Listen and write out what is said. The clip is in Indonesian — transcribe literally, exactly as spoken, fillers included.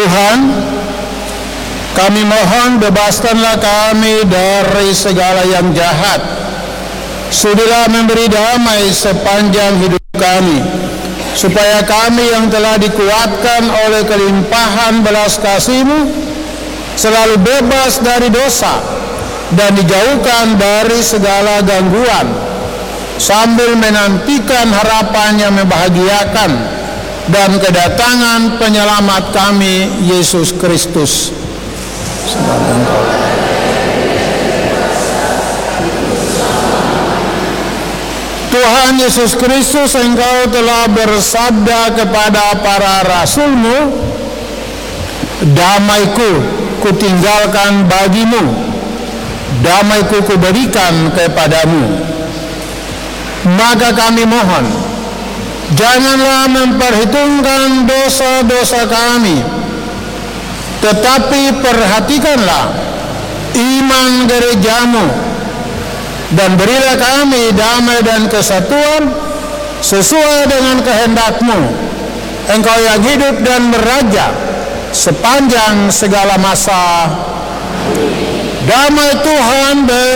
Tuhan, kami mohon bebaskanlah kami dari segala yang jahat. Sudilah memberi damai sepanjang hidup kami, supaya kami yang telah dikuatkan oleh kelimpahan belas kasih-Mu selalu bebas dari dosa dan dijauhkan dari segala gangguan, sambil menantikan harapan yang membahagiakan dan kedatangan penyelamat kami, Yesus Kristus. Tuhan Yesus Kristus, Engkau telah bersabda kepada para rasul-Mu, damai-Ku kutinggalkan bagimu, damai-Ku kuberikan kepadamu. Maka kami mohon, janganlah memperhitungkan dosa-dosa kami, tetapi perhatikanlah iman gereja-Mu, dan berilah kami damai dan kesatuan sesuai dengan kehendak-Mu, Engkau yang hidup dan beraja sepanjang segala masa. Damai Tuhan